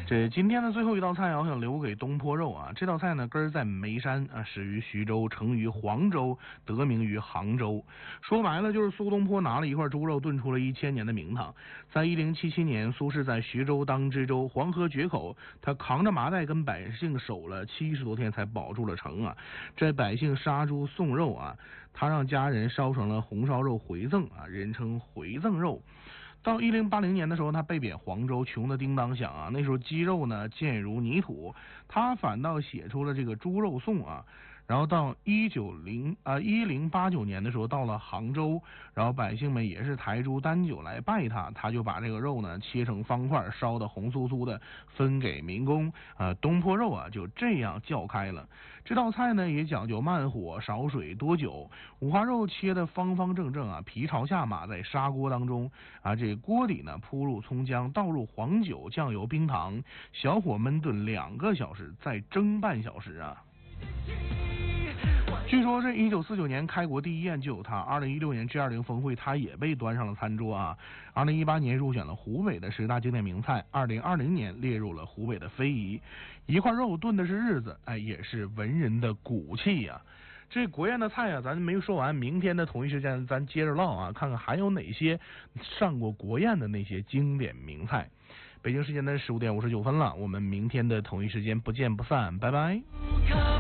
这今天的最后一道菜啊，我想留给东坡肉啊。这道菜呢，根儿在眉山啊，始于徐州，成于黄州，得名于杭州。说白了，就是苏东坡拿了一块猪肉炖出了1000年的名堂。在1077年，苏轼在徐州当知州，黄河决口，他扛着麻袋跟百姓守了70多天才保住了城啊。这百姓杀猪送肉啊，他让家人烧成了红烧肉回赠啊，人称回赠肉。到1080年的时候，他被贬黄州，穷的叮当响啊。那时候鸡肉呢贱如泥土，他反倒写出了这个猪肉颂啊。然后到1089年的时候，到了杭州，然后百姓们也是抬猪担酒来拜他，他就把这个肉呢切成方块，烧的红酥酥的，分给民工东坡肉啊就这样叫开了。这道菜呢也讲究慢火少水多酒，五花肉切的方方正正啊，皮朝下码在砂锅当中啊，这锅底呢铺入葱姜，倒入黄酒、酱油、冰糖，小火焖炖2个小时，再蒸半小时啊。据说这1949年开国第一宴就有它，2016年 G20 峰会它也被端上了餐桌啊。2018年入选了湖北的10大经典名菜，2020年列入了湖北的非遗。一块肉炖的是日子，哎，也是文人的骨气呀。这国宴的菜啊，咱没说完，明天的同一时间咱接着唠啊，看看还有哪些上过国宴的那些经典名菜。北京时间的15点59分了，我们明天的同一时间不见不散，拜拜。